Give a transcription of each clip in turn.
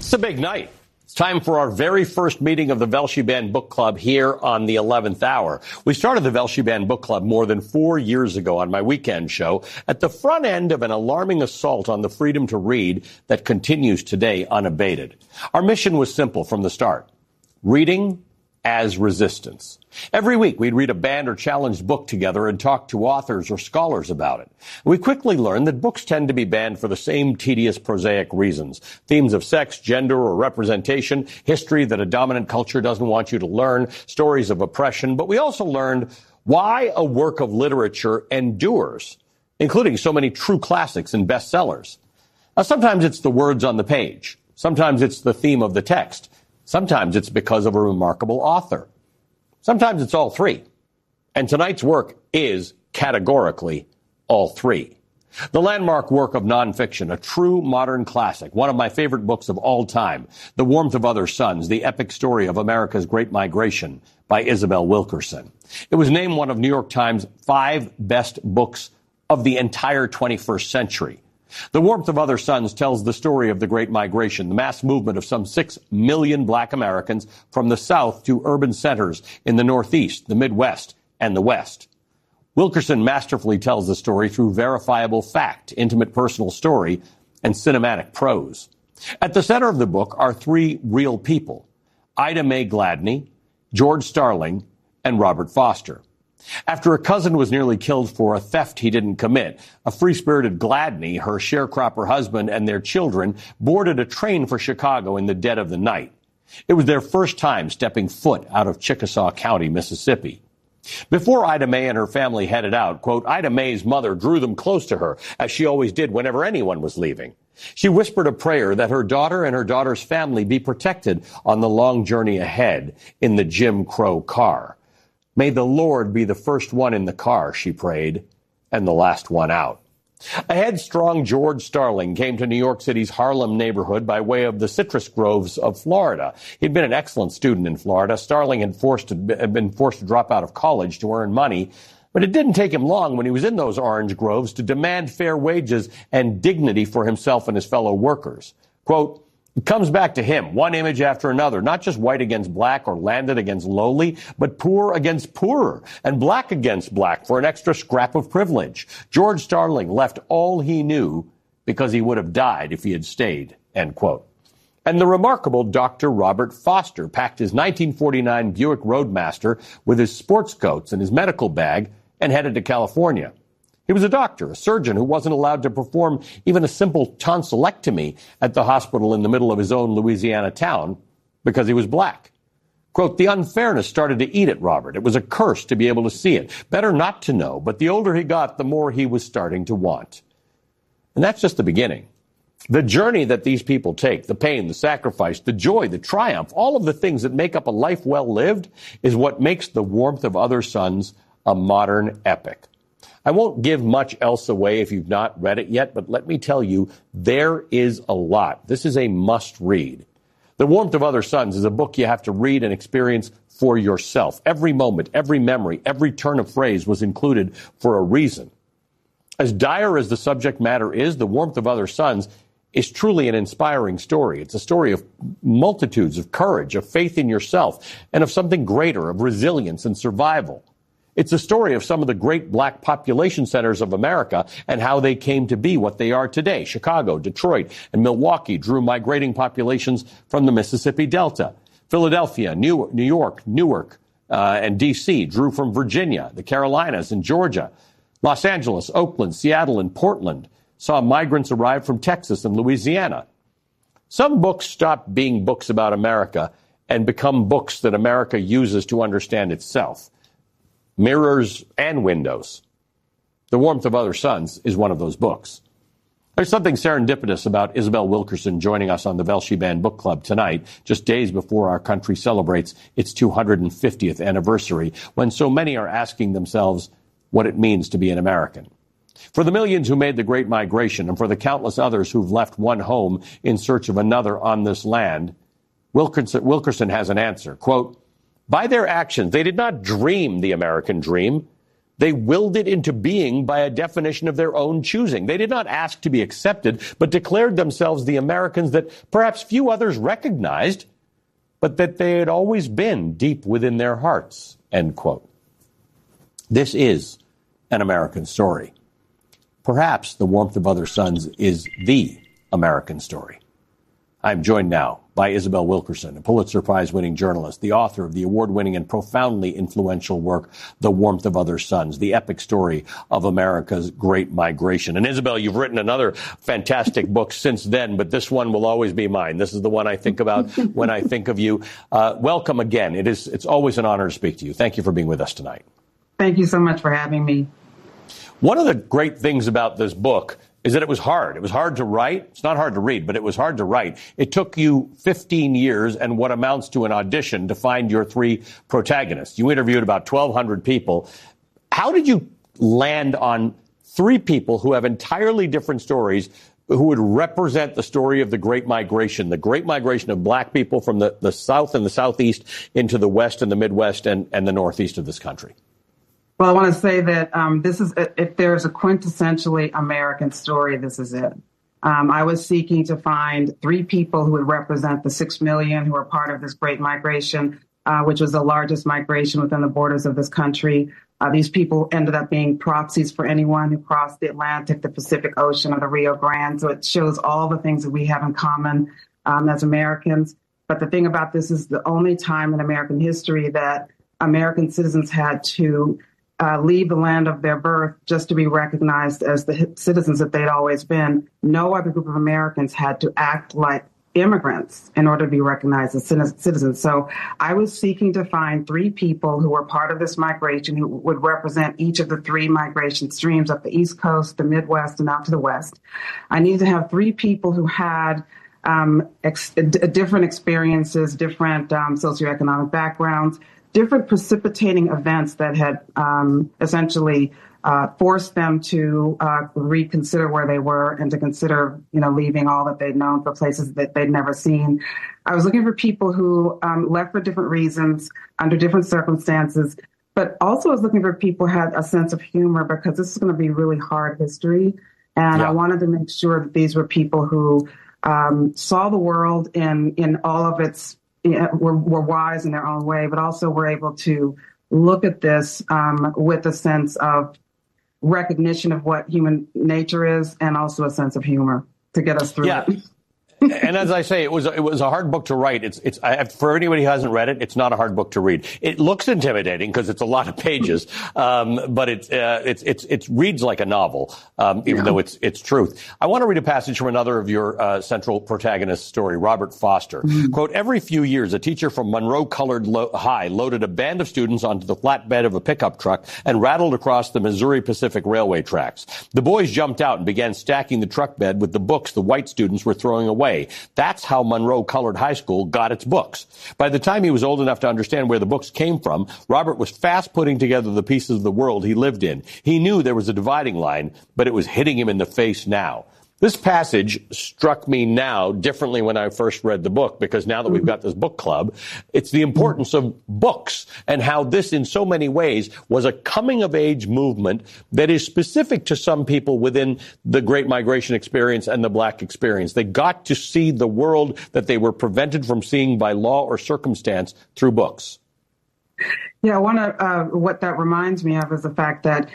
It's a big night. It's time for our very first meeting of the Velshi Band Book Club here on the 11th hour. We started the Velshi Band Book Club more than 4 years ago on my weekend show at the front end of an alarming assault on the freedom to read that continues today unabated. Our mission was simple from the start: reading as resistance. Every week, we'd read a banned or challenged book together and talk to authors or scholars about it. We quickly learned that books tend to be banned for the same tedious, prosaic reasons: themes of sex, gender, or representation, history that a dominant culture doesn't want you to learn, stories of oppression. But we also learned why a work of literature endures, including so many true classics and bestsellers. Now, sometimes it's the words on the page. Sometimes it's the theme of the text. Sometimes it's because of a remarkable author. Sometimes it's all three. And tonight's work is categorically all three. The landmark work of nonfiction, a true modern classic, one of my favorite books of all time, The Warmth of Other Suns, the epic story of America's Great Migration by Isabel Wilkerson. It was named one of New York Times' 5 best books of the entire 21st century. The Warmth of Other Suns tells the story of the Great Migration, the mass movement of some 6 million black Americans from the South to urban centers in the Northeast, the Midwest, and the West. Wilkerson masterfully tells the story through verifiable fact, intimate personal story, and cinematic prose. At the center of the book are 3 real people: Ida Mae Gladney, George Starling, and Robert Foster. After a cousin was nearly killed for a theft he didn't commit, a free-spirited Gladney, her sharecropper husband, and their children boarded a train for Chicago in the dead of the night. It was their first time stepping foot out of Chickasaw County, Mississippi. Before Ida Mae and her family headed out, quote, Ida Mae's mother drew them close to her, as she always did whenever anyone was leaving. She whispered a prayer that her daughter and her daughter's family be protected on the long journey ahead in the Jim Crow car. May the Lord be the first one in the car, she prayed, and the last one out. A headstrong George Starling came to New York City's Harlem neighborhood by way of the citrus groves of Florida. He'd been an excellent student in Florida. Starling had been forced to drop out of college to earn money, but it didn't take him long when he was in those orange groves to demand fair wages and dignity for himself and his fellow workers. Quote, it comes back to him, one image after another, not just white against black or landed against lowly, but poor against poorer and black against black for an extra scrap of privilege. George Starling left all he knew because he would have died if he had stayed, end quote. And the remarkable Dr. Robert Foster packed his 1949 Buick Roadmaster with his sports coats and his medical bag and headed to California. He was a doctor, a surgeon who wasn't allowed to perform even a simple tonsillectomy at the hospital in the middle of his own Louisiana town because he was black. Quote, the unfairness started to eat at Robert. It was a curse to be able to see it. Better not to know, but the older he got, the more he was starting to want. And that's just the beginning. The journey that these people take, the pain, the sacrifice, the joy, the triumph, all of the things that make up a life well lived is what makes The Warmth of Other Suns a modern epic. I won't give much else away if you've not read it yet, but let me tell you, there is a lot. This is a must-read. The Warmth of Other Suns is a book you have to read and experience for yourself. Every moment, every memory, every turn of phrase was included for a reason. As dire as the subject matter is, The Warmth of Other Suns is truly an inspiring story. It's a story of multitudes, of courage, of faith in yourself, and of something greater, of resilience and survival. It's a story of some of the great black population centers of America and how they came to be what they are today. Chicago, Detroit, and Milwaukee drew migrating populations from the Mississippi Delta. Philadelphia, New York, Newark, and D.C. drew from Virginia, the Carolinas, and Georgia. Los Angeles, Oakland, Seattle, and Portland saw migrants arrive from Texas and Louisiana. Some books stop being books about America and become books that America uses to understand itself. Mirrors and windows. The Warmth of Other Suns is one of those books. There's something serendipitous about Isabel Wilkerson joining us on the Velshi Band Book Club tonight, just days before our country celebrates its 250th anniversary, when so many are asking themselves what it means to be an American. For the millions who made the Great Migration and for the countless others who've left one home in search of another on this land, Wilkerson has an answer. Quote, by their actions, they did not dream the American dream, They willed it into being by a definition of their own choosing. They did not ask to be accepted, but declared themselves the Americans that perhaps few others recognized, but that they had always been deep within their hearts, end quote. This is an American story. Perhaps The Warmth of Other Suns is the American story. I'm joined now by Isabel Wilkerson, a Pulitzer Prize-winning journalist, the author of the award-winning and profoundly influential work, The Warmth of Other Suns, the epic story of America's Great Migration. And Isabel, you've written another fantastic book since then, but this one will always be mine. This is the one I think about when I think of you. Welcome again. It's always an honor to speak to you. Thank you for being with us tonight. Thank you so much for having me. One of the great things about this book is that it was hard. It was hard to write. It's not hard to read, but it was hard to write. It took you 15 years and what amounts to an audition to find your three protagonists. You interviewed about 1,200 people. How did you land on three people who have entirely different stories, who would represent the story of the Great Migration of black people from the South and the Southeast into the West and the Midwest and the Northeast of this country? Well, I want to say that this is, if there's a quintessentially American story, this is it. I was seeking to find three people who would represent the 6 million who are part of this Great Migration, which was the largest migration within the borders of this country. These people ended up being proxies for anyone who crossed the Atlantic, the Pacific Ocean, or the Rio Grande. So it shows all the things that we have in common as Americans. But the thing about this is the only time in American history that American citizens had to leave the land of their birth just to be recognized as the citizens that they'd always been. No other group of Americans had to act like immigrants in order to be recognized as citizens. So I was seeking to find three people who were part of this migration who would represent each of the three migration streams up the East Coast, the Midwest, and out to the West. I needed to have three people who had different experiences, different socioeconomic backgrounds, different precipitating events that had essentially forced them to reconsider where they were and to consider, leaving all that they'd known for places that they'd never seen. I was looking for people who left for different reasons, under different circumstances, but also I was looking for people who had a sense of humor because this is going to be really hard history. And I wanted to make sure that these were people who saw the world in all of its were wise in their own way, but also were able to look at this with a sense of recognition of what human nature is and also a sense of humor to get us through it. And as I say, it was a hard book to write. It's for anybody who hasn't read it, it's not a hard book to read. It looks intimidating because it's a lot of pages, but it reads like a novel, even though it's truth. I want to read a passage from another of your central protagonist's story, Robert Foster. Mm-hmm. Quote, every few years, a teacher from Monroe Colored High loaded a band of students onto the flatbed of a pickup truck and rattled across the Missouri Pacific Railway tracks. The boys jumped out and began stacking the truck bed with the books the white students were throwing away. That's how Monroe Colored High School got its books. By the time he was old enough to understand where the books came from, Robert was fast putting together the pieces of the world he lived in. He knew there was a dividing line, but it was hitting him in the face now. This passage struck me now differently when I first read the book, because now that we've got this book club, it's the importance of books and how this in so many ways was a coming of age movement that is specific to some people within the Great Migration experience and the Black experience. They got to see the world that they were prevented from seeing by law or circumstance through books. Yeah, what that reminds me of is the fact that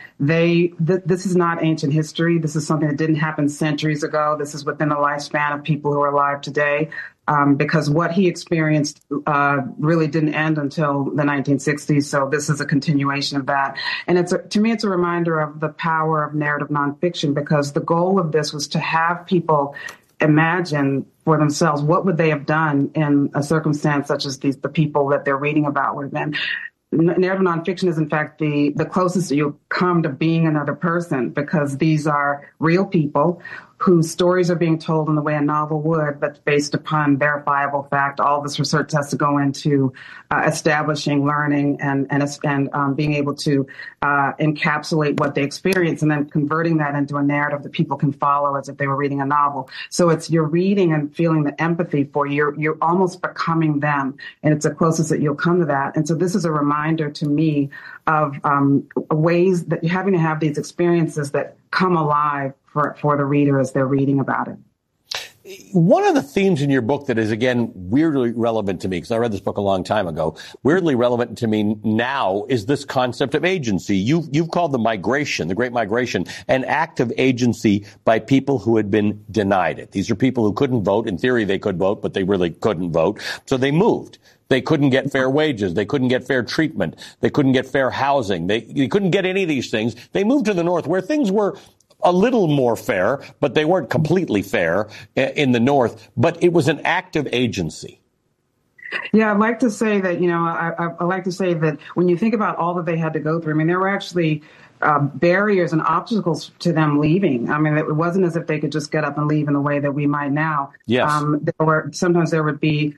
this is not ancient history. This is something that didn't happen centuries ago. This is within the lifespan of people who are alive today, because what he experienced really didn't end until the 1960s. So this is a continuation of that. And to me, it's a reminder of the power of narrative nonfiction, because the goal of this was to have people imagine for themselves what would they have done in a circumstance such as the people that they're reading about would have been. Narrative nonfiction is, in fact, the closest you'll come to being another person, because these are real people whose stories are being told in the way a novel would, but based upon verifiable fact. All this research has to go into establishing learning and being able to encapsulate what they experience and then converting that into a narrative that people can follow as if they were reading a novel. So it's you're reading and feeling the empathy for you. You're almost becoming them, and it's the closest that you'll come to that. And so this is a reminder to me of ways that you're having to have these experiences that come alive for the reader as they're reading about it. One of the themes in your book that is, again, weirdly relevant to me, because I read this book a long time ago, weirdly relevant to me now is this concept of agency. You've called the migration, the Great Migration, an act of agency by people who had been denied it. These are people who couldn't vote. In theory, they could vote, but they really couldn't vote. So they moved. They couldn't get fair wages. They couldn't get fair treatment. They couldn't get fair housing. They couldn't get any of these things. They moved to the North where things were a little more fair, but they weren't completely fair in the North. But it was an act of agency. Yeah, I'd like to say that, I like to say that when you think about all that they had to go through, I mean, there were actually barriers and obstacles to them leaving. I mean, it wasn't as if they could just get up and leave in the way that we might now. Yes. They'd be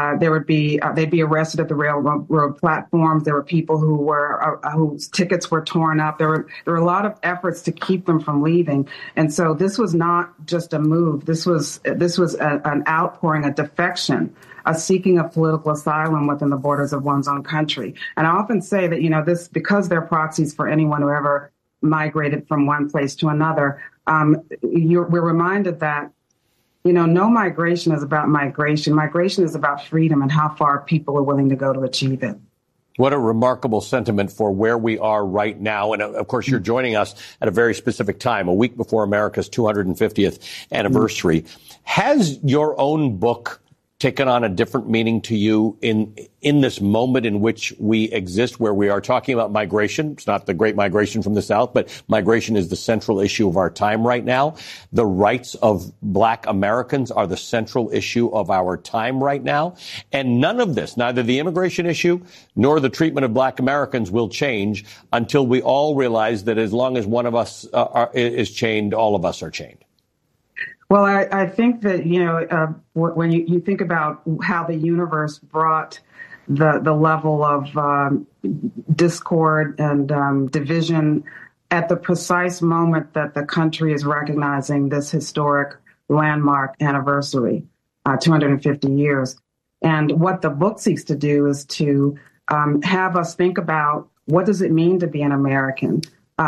arrested at the railroad platforms. There were people whose tickets were torn up. There were a lot of efforts to keep them from leaving. And so this was not just a move. This was an outpouring, a defection, a seeking of political asylum within the borders of one's own country. And I often say that, this, because they're proxies for anyone who ever migrated from one place to another, we're reminded that, no migration is about migration. Migration is about freedom and how far people are willing to go to achieve it. What a remarkable sentiment for where we are right now. And of course, you're joining us at a very specific time, a week before America's 250th anniversary. Has your own book taken on a different meaning to you in this moment in which we exist, where we are talking about migration? It's not the great migration from the South, but migration is the central issue of our time right now. The rights of Black Americans are the central issue of our time right now. And none of this, neither the immigration issue nor the treatment of Black Americans, will change until we all realize that as long as one of us is chained, all of us are chained. Well, I think that, when you think about how the universe brought the level of discord and division at the precise moment that the country is recognizing this historic landmark anniversary, 250 years. And what the book seeks to do is to have us think about, what does it mean to be an American?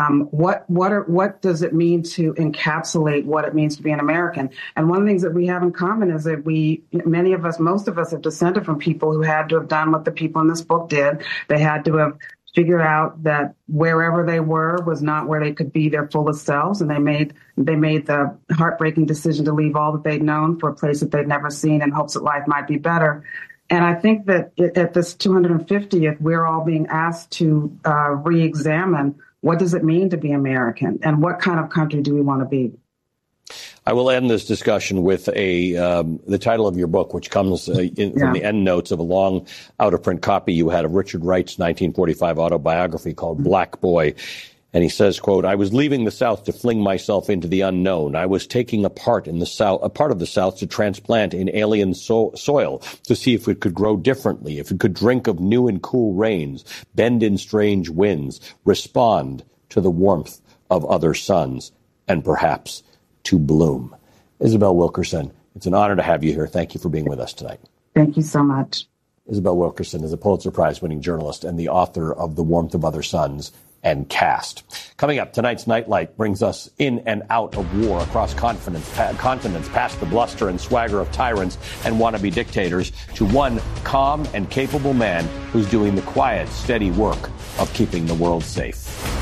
What does it mean to encapsulate what it means to be an American? And one of the things that we have in common is that most of us have descended from people who had to have done what the people in this book did. They had to have figured out that wherever they were was not where they could be their fullest selves. And they made the heartbreaking decision to leave all that they'd known for a place that they'd never seen in hopes that life might be better. And I think that at this 250th, we're all being asked to re-examine, what does it mean to be American, and what kind of country do we want to be? I will end this discussion with the title of your book, which comes from the end notes of a long out-of-print copy you had of Richard Wright's 1945 autobiography called Black Boy. And he says, quote, "I was leaving the South to fling myself into the unknown. I was taking a part of the South to transplant in alien soil to see if it could grow differently, if it could drink of new and cool rains, bend in strange winds, respond to the warmth of other suns, and perhaps to bloom." Isabel Wilkerson, it's an honor to have you here. Thank you for being with us tonight. Thank you so much. Isabel Wilkerson is a Pulitzer Prize-winning journalist and the author of The Warmth of Other Suns and Caste. Coming up, tonight's Nightlight brings us in and out of war across continents, past the bluster and swagger of tyrants and wannabe dictators, to one calm and capable man who's doing the quiet, steady work of keeping the world safe.